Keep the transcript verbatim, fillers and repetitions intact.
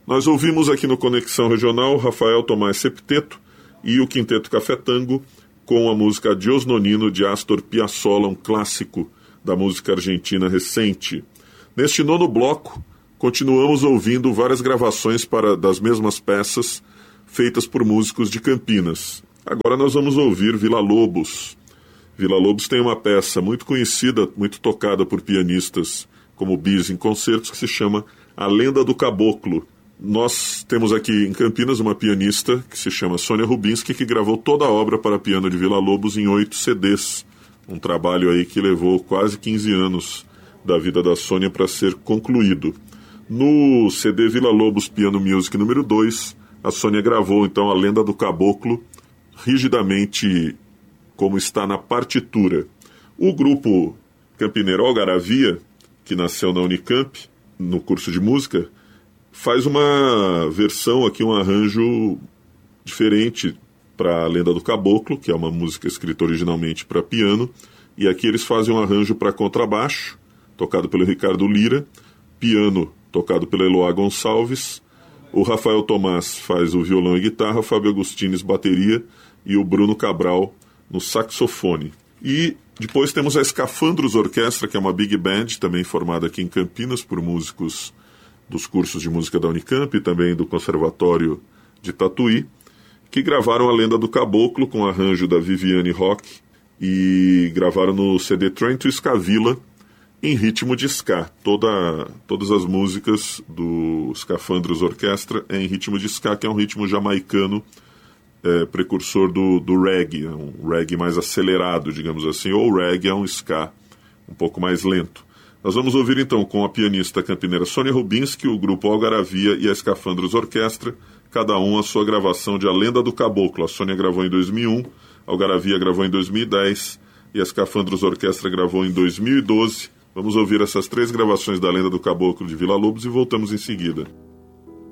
Nós ouvimos aqui no Conexão Regional Rafael Tomás Septeto e o Quinteto Café Tango com a música Dios Nonino de Astor Piazzolla, um clássico da música argentina recente. Neste nono bloco, continuamos ouvindo várias gravações para, das mesmas peças feitas por músicos de Campinas. Agora nós vamos ouvir Villa Lobos. Villa Lobos tem uma peça muito conhecida, muito tocada por pianistas como Bis em concertos, que se chama A Lenda do Caboclo. Nós temos aqui em Campinas uma pianista que se chama Sônia Rubinski, que gravou toda a obra para piano de Villa Lobos em oito C Ds. Um trabalho aí que levou quase quinze anos da vida da Sônia para ser concluído. No C D Villa Lobos Piano Music número dois, a Sônia gravou então A Lenda do Caboclo, rigidamente como está na partitura. O grupo campineiro Algaravia, que nasceu na Unicamp, no curso de música, faz uma versão aqui, um arranjo diferente para A Lenda do Caboclo, que é uma música escrita originalmente para piano, e aqui eles fazem um arranjo para contrabaixo, tocado pelo Ricardo Lira, piano tocado pelo Eloá Gonçalves, o Rafael Tomás faz o violão e guitarra, o Fábio Agostines bateria e o Bruno Cabral no saxofone. E depois temos a Escafandros Orquestra, que é uma big band, também formada aqui em Campinas por músicos dos cursos de música da Unicamp e também do Conservatório de Tatuí, que gravaram A Lenda do Caboclo com arranjo da Viviane Roque e gravaram no C D Train to Escavila em ritmo de ska. Toda, todas as músicas do Escafandros Orquestra é em ritmo de ska, que é um ritmo jamaicano, é, precursor do, do reggae, é um reggae mais acelerado, digamos assim, ou o reggae é um ska um pouco mais lento. Nós vamos ouvir então com a pianista campineira Sônia Rubinski, o grupo Algaravia e a Escafandros Orquestra, cada um a sua gravação de A Lenda do Caboclo. A Sônia gravou em dois mil e um, a Algaravia gravou em dois mil e dez e a Escafandros Orquestra gravou em dois mil e doze. Vamos ouvir essas três gravações da Lenda do Caboclo de Villa Lobos e voltamos em seguida.